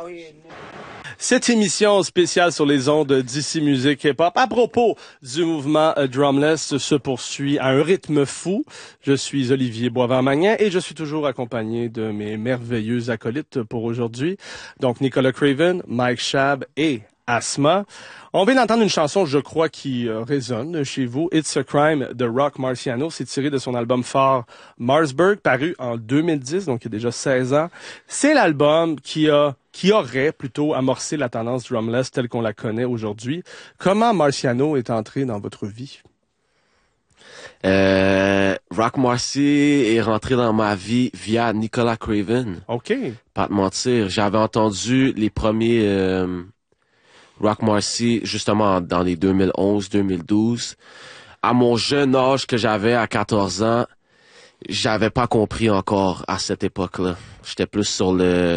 Cette émission spéciale sur les ondes d'ici Musique Hip-Hop à propos du mouvement Drumless se poursuit à un rythme fou. Je suis Olivier Boisvert-Magnan et je suis toujours accompagné de mes merveilleux acolytes pour aujourd'hui. Donc Nicolas Craven, Mike Schaab et Asma. On vient d'entendre une chanson, je crois, qui résonne chez vous. It's a Crime de Rock Marciano. C'est tiré de son album phare Marsburg, paru en 2010, donc il y a déjà 16 ans. C'est l'album qui aurait plutôt amorcé la tendance drumless telle qu'on la connaît aujourd'hui. Comment Marciano est entré dans votre vie? Rock Marcy est rentré dans ma vie via Nicolas Craven. OK. Pas te mentir, j'avais entendu les premiers Rock Marcy justement dans les 2011-2012. À mon jeune âge que j'avais à 14 ans, j'avais pas compris encore à cette époque-là. J'étais plus sur le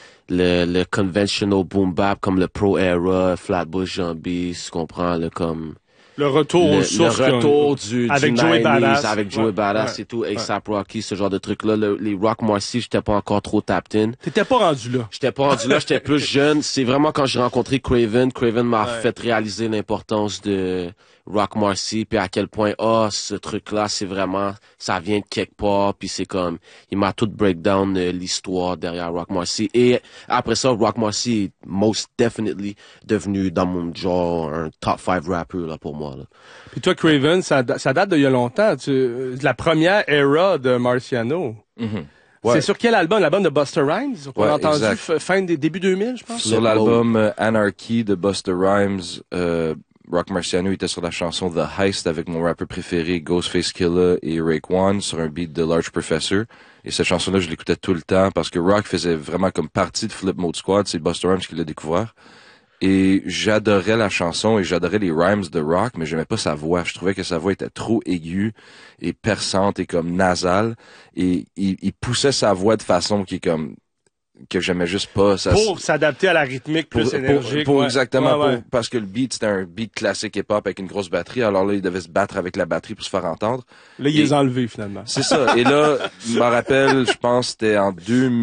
conventional boom bap comme le Pro Era, Flatbush Jambi, tu comprends, comme le retour aux sources. Le retour du avec 90s, Joey Badass. avec Joey Badass et tout, A$AP Rocky, ce genre de trucs-là. Les Rock Marcy, j'étais pas encore trop tapped in. T'étais pas rendu là. J'étais pas rendu là, j'étais plus jeune. C'est vraiment quand j'ai rencontré Craven m'a fait réaliser l'importance de Rock Marcy, puis à quel point, ce truc-là, c'est vraiment, ça vient de quelque part, puis c'est comme, il m'a tout breakdown l'histoire derrière Rock Marcy. Et après ça, Rock Marcy est most definitely devenu dans mon genre un top 5 rapper là pour moi. Là. Puis toi, Craven, ça date d'il y a longtemps. De la première era de Marciano. Mm-hmm. Ouais. C'est sur quel album? L'album de Busta Rhymes? On a entendu fin des débuts 2000, je pense. Sur l'album Anarchy de Busta Rhymes, Rock Marciano était sur la chanson The Heist avec mon rappeur préféré Ghostface Killah et Raekwon sur un beat de Large Professor. Et cette chanson-là, je l'écoutais tout le temps parce que Rock faisait vraiment comme partie de Flip Mode Squad. C'est Busta Rhymes qui l'a découvert. Et j'adorais la chanson et j'adorais les rhymes de Rock, mais j'aimais pas sa voix. Je trouvais que sa voix était trop aiguë et perçante et comme nasale. Et il poussait sa voix de façon qui est comme que j'aimais juste pas. Pour s'adapter à la rythmique plus énergique. Exactement, parce que le beat, c'était un beat classique hip-hop avec une grosse batterie. Alors là, il devait se battre avec la batterie pour se faire entendre. Là, il les a enlevés, finalement. C'est ça. Et là, je me rappelle, je pense c'était en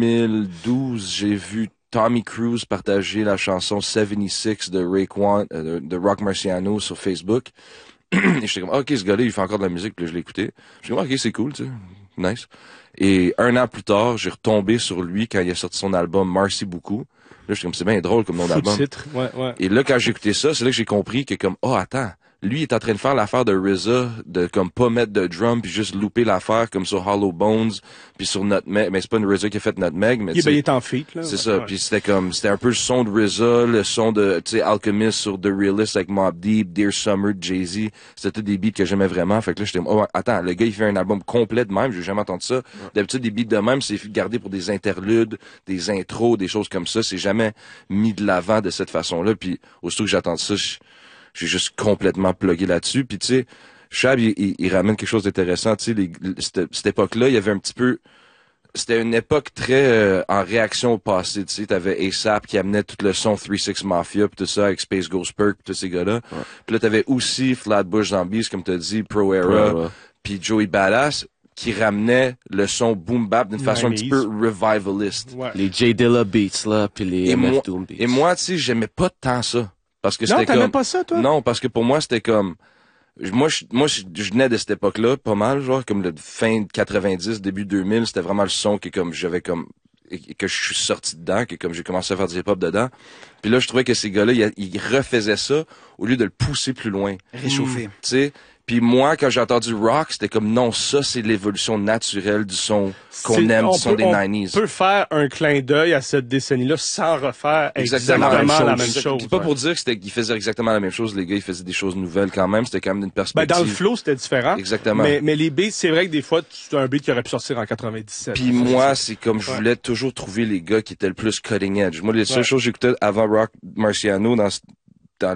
2012, j'ai vu Tommy Cruise partager la chanson 76 de Raekwon, de Rock Marciano sur Facebook. Et j'étais comme, OK, ce gars-là, il fait encore de la musique, puis là, je l'ai écouté. J'ai dit, OK, c'est cool, tu sais. Nice. Et un an plus tard, j'ai retombé sur lui quand il a sorti son album Marcy Beaucoup. Là, j'étais comme, c'est bien drôle comme nom d'album. Titre. Ouais. Et là, quand j'ai écouté ça, c'est là que j'ai compris que comme, attends, lui, il est en train de faire l'affaire de RZA, de comme pas mettre de drum puis juste louper l'affaire comme sur Hollow Bones puis sur Nutmeg. Mais c'est pas une RZA qui a fait Nutmeg, mais il est en feat, là. C'est ça. Puis c'était un peu le son de RZA, le son de, tu sais, Alchemist sur The Realist avec Mobb Deep, Dear Summer, Jay-Z. C'était tous des beats que j'aimais vraiment. Fait que là, j'étais, attends, le gars, il fait un album complet de même. J'ai jamais entendu ça. D'habitude, des beats de même, c'est gardé pour des interludes, des intros, des choses comme ça. C'est jamais mis de l'avant de cette façon-là. Puis, aussitôt que j'attends ça, j'ai juste complètement plugué là-dessus. Puis tu sais, Schaab, il ramène quelque chose d'intéressant. Tu sais, cette époque-là, il y avait un petit peu... C'était une époque très en réaction au passé. Tu sais, t'avais A$AP qui amenait tout le son 3-6 Mafia, puis tout ça, avec Space Ghost Perk, puis tous ces gars-là. Ouais. Puis là, t'avais aussi Flatbush Zombies, comme t'as dit, Pro Era, puis Joey Badass, qui ramenait le son boom bap d'une façon un petit peu revivaliste. Ouais. Les J Dilla Beats, là, puis les MF Doom Beats. Et moi, tu sais, j'aimais pas tant ça. Parce que non, t'aimais pas ça, toi? Non, parce que pour moi, c'était comme... Moi, je venais de cette époque-là, pas mal, genre, comme le fin 90, début 2000, c'était vraiment le son que comme j'avais comme... que je suis sorti dedans, que comme j'ai commencé à faire du hip-hop dedans. Puis là, je trouvais que ces gars-là, ils refaisaient ça au lieu de le pousser plus loin. Réchauffer. Tu sais... Puis moi, quand j'ai entendu rock, c'était comme non, ça c'est l'évolution naturelle du son qu'on aime, du son des 90s. On peut faire un clin d'œil à cette décennie-là sans refaire exactement la même chose. C'est pas pour dire qu'ils faisaient exactement la même chose, les gars, ils faisaient des choses nouvelles quand même, c'était quand même une perspective. Dans le flow, c'était différent. Exactement. Mais les beats, c'est vrai que des fois, c'est un beat qui aurait pu sortir en 97. Puis moi, c'est comme je voulais toujours trouver les gars qui étaient le plus cutting edge. Moi, les seules choses que j'écoutais avant Rock Marciano,